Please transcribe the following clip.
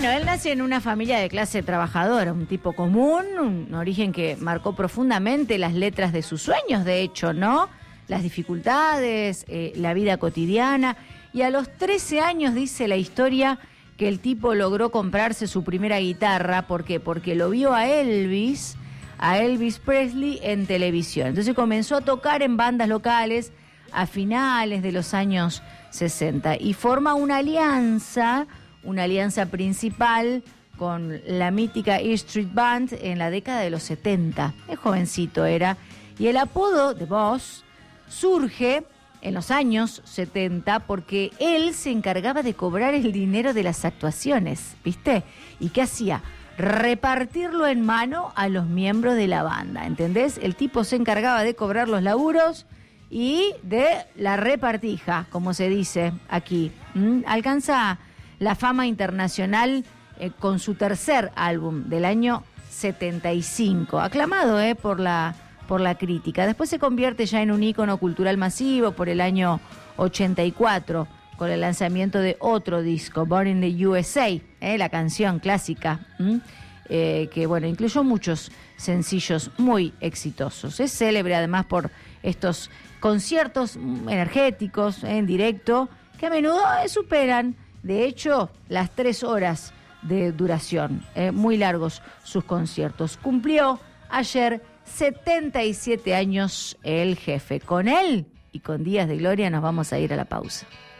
Bueno, él nace en una familia de clase trabajadora, un tipo común, un origen que marcó profundamente las letras de sus sueños, de hecho, ¿no? Las dificultades, la vida cotidiana. Y a los 13 años dice la historia que el tipo logró comprarse su primera guitarra. ¿Por qué? Porque lo vio a Elvis Presley en televisión. Entonces comenzó a tocar en bandas locales a finales de los años 60 y forma una alianza principal con la mítica E Street Band en la década de los 70. Es jovencito era. Y el apodo de Boss surge en los años 70 porque él se encargaba de cobrar el dinero de las actuaciones, ¿viste? ¿Y qué hacía? Repartirlo en mano a los miembros de la banda, ¿entendés? El tipo se encargaba de cobrar los laburos y de la repartija, como se dice aquí. Alcanza la fama internacional con su tercer álbum del año 75, aclamado por la crítica. Después se convierte ya en un ícono cultural masivo por el año 84, con el lanzamiento de otro disco, Born in the USA, la canción clásica, que bueno, incluyó muchos sencillos muy exitosos. Es célebre además por estos conciertos energéticos en directo, que a menudo superan, de hecho, las 3 horas de duración. Muy largos sus conciertos. Cumplió ayer 77 años el jefe. Con él y con Días de Gloria nos vamos a ir a la pausa.